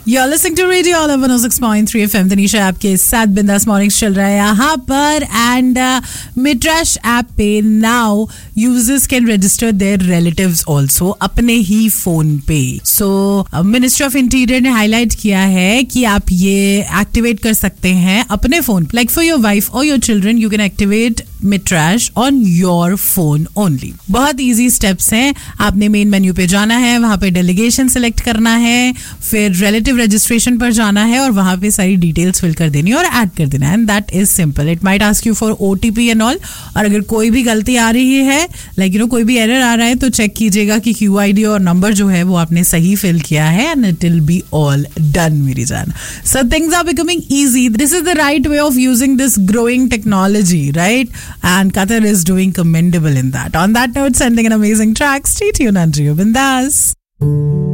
You're listening to Radio All 106.3 FM. Tanisha आपके साथ बिंदास मॉर्निंग्स चल रहा है यहाँ पर एंड मिट्रैश ऐप पे now users can register there relatives also अपने ही फोन पे. सो मिनिस्ट्री ऑफ इंटीरियर ने हाईलाइट किया है कि आप ये एक्टिवेट कर सकते हैं अपने phone. Like for your wife और your children you can activate मिट्रैश on your phone only. बहुत ईजी स्टेप्स हैं. आपने मेन मेन्यू पे जाना है, वहां पे डेलीगेशन सेलेक्ट करना है, फिर रिलेटिव रजिस्ट्रेशन पर जाना है और वहां पे सारी डिटेल्स फिल कर देनी है और ऐड कर देना है. And that is simple. It might ask you for OTP and all. और अगर कोई भी गलती आ रही है, लाइक यू नो कोई भी एरर आ रहा है, तो चेक कीजिएगा कि QID और नंबर जो है वो आपने सही फिल किया है and it will be all done मेरी जान. So things are becoming easy. This is the right way of using this growing technology, right? And Qatar is doing commendable in that. On that note, sending an amazing track. Stay tuned, Andrew Bindas.